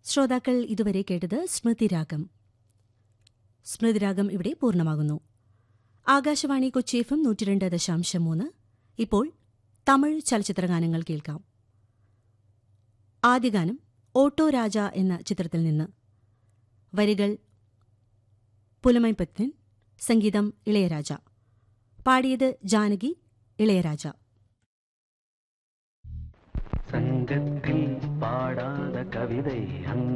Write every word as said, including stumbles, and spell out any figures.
ശ്രോതാക്കൾ ഇതുവരെ കേട്ടത് സ്മൃതിരാഗം. സ്മൃതിരാഗം ഇവിടെ പൂർണ്ണമാകുന്നു. ആകാശവാണി കൊച്ചി എഫ് എം നൂറ്റിരണ്ട് ദശാംശം മൂന്ന്. ഇപ്പോൾ തമിഴ് ചലച്ചിത്രഗാനങ്ങൾ കേൾക്കാം. ആദ്യ ഗാനം ഓട്ടോ രാജ എന്ന ചിത്രത്തിൽ നിന്ന്. വരികൾ പുലമൈപ്പത്തൻ, സംഗീതം ഇളയരാജ. പാടിയത് ജാനകി, ഇളയരാജ. സംഘത്തിൽ പാടാத கவிதை